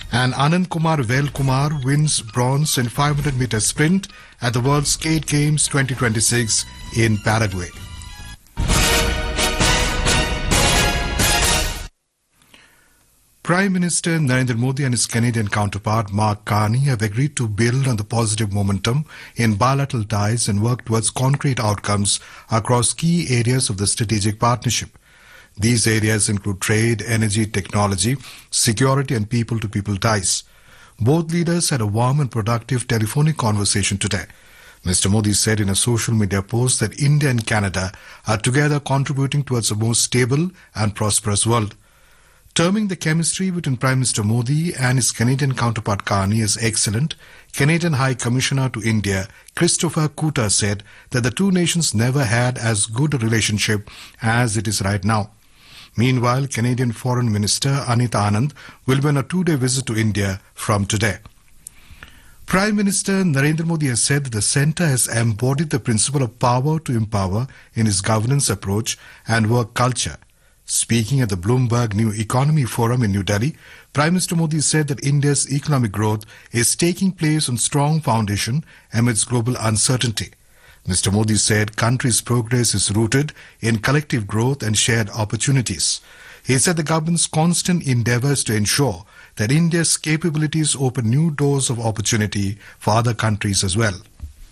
And Anand Kumar Velkumar wins bronze in 500-meter sprint at the World Skate Games 2026 in Paraguay. Prime Minister Narendra Modi and his Canadian counterpart Mark Carney have agreed to build on the positive momentum in bilateral ties and work towards concrete outcomes across key areas of the strategic partnership. These areas include trade, energy, technology, security and people-to-people ties. Both leaders had a warm and productive telephonic conversation today. Mr. Modi said in a social media post that India and Canada are together contributing towards a more stable and prosperous world. Terming the chemistry between Prime Minister Modi and his Canadian counterpart Carney as excellent, Canadian High Commissioner to India Christopher Kuta said that the two nations never had as good a relationship as it is right now. Meanwhile, Canadian Foreign Minister Anita Anand will be on a two-day visit to India from today. Prime Minister Narendra Modi has said that the centre has embodied the principle of power to empower in its governance approach and work culture. Speaking at the Bloomberg New Economy Forum in New Delhi, Prime Minister Modi said that India's economic growth is taking place on strong foundation amidst global uncertainty. Mr. Modi said country's progress is rooted in collective growth and shared opportunities. He said the government's constant endeavours to ensure that India's capabilities open new doors of opportunity for other countries as well.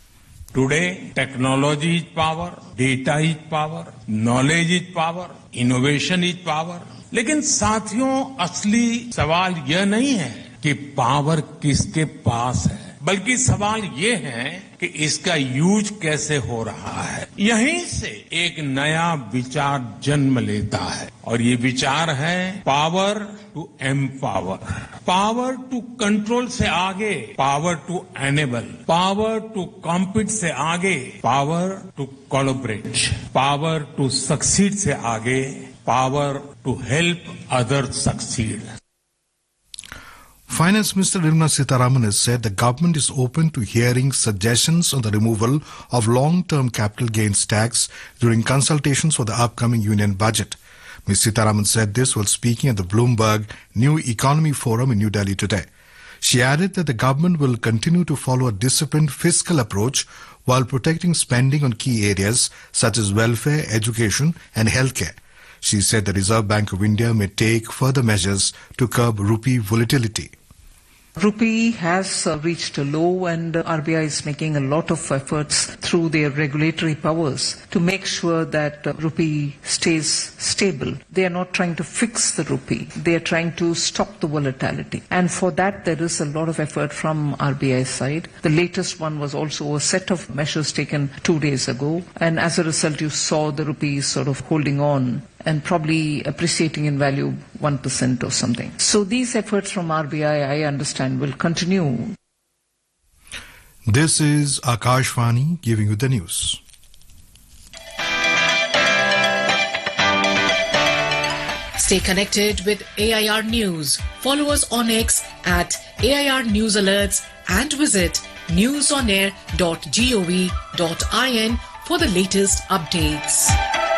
Today, technology is power, data is power, knowledge is power, innovation is power. लेकिन साथियों, असली सवाल यह नहीं है कि power किसके पास है, बल्कि सवाल ये है कि इसका यूज कैसे हो रहा है। यहीं से एक नया विचार जन्म लेता है और ये विचार है power to empower, power to control से आगे, power to enable, power to compete से आगे, power to collaborate, power to succeed से आगे, power to help others succeed. Finance Minister Nirmala Sitharaman has said the government is open to hearing suggestions on the removal of long-term capital gains tax during consultations for the upcoming union budget. Ms. Sitharaman said this while speaking at the Bloomberg New Economy Forum in New Delhi today. She added that the government will continue to follow a disciplined fiscal approach while protecting spending on key areas such as welfare, education and healthcare. She said the Reserve Bank of India may take further measures to curb rupee volatility. Rupee has reached a low and RBI is making a lot of efforts through their regulatory powers to make sure that rupee stays stable. They are not trying to fix the rupee. They are trying to stop the volatility. And for that there is a lot of effort from RBI's side. The latest one was also a set of measures taken 2 days ago. And as a result you saw the rupee sort of holding on and probably appreciating in value 1% or something. So these efforts from RBI, I understand, will continue. This is Akashvani giving you the news. Stay connected with AIR News. Follow us on X at AIR News Alerts and visit newsonair.gov.in for the latest updates.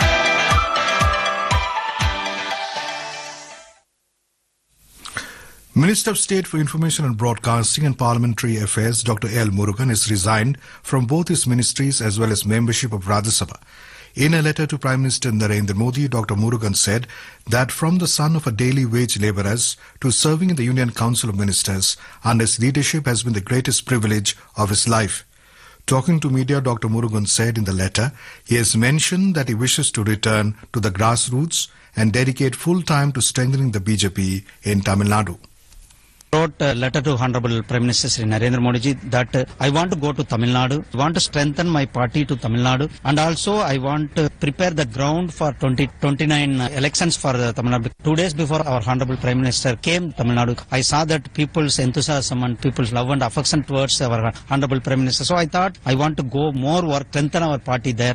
Minister of State for Information and Broadcasting and Parliamentary Affairs Dr. L. Murugan has resigned from both his ministries as well as membership of Rajya Sabha. In a letter to Prime Minister Narendra Modi, Dr. Murugan said that from the son of a daily wage labourers to serving in the Union Council of Ministers under his leadership has been the greatest privilege of his life. Talking to media, Dr. Murugan said in the letter, he has mentioned that he wishes to return to the grassroots and dedicate full time to strengthening the BJP in Tamil Nadu. Wrote a letter to Honorable Prime Minister Sri Narendra Modi ji that I want to go to Tamil Nadu, I want to strengthen my party to Tamil Nadu, and also I want to prepare the ground for 2029 elections for Tamil Nadu. 2 days before our Honorable Prime Minister came to Tamil Nadu, I saw that people's enthusiasm and people's love and affection towards our Honorable Prime Minister. So I thought I want to go more work, strengthen our party there.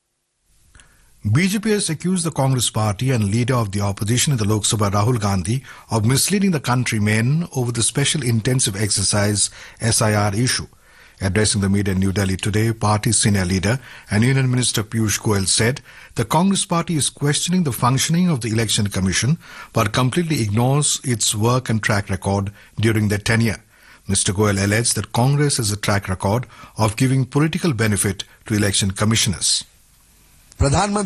BJP has accused the Congress party and leader of the opposition in the Lok Sabha, Rahul Gandhi, of misleading the countrymen over the Special Intensive Exercise SIR issue. Addressing the media in New Delhi today, party senior leader and Union Minister Piyush Goyal said the Congress party is questioning the functioning of the Election Commission but completely ignores its work and track record during their tenure. Mr. Goyal alleged that Congress has a track record of giving political benefit to election commissioners.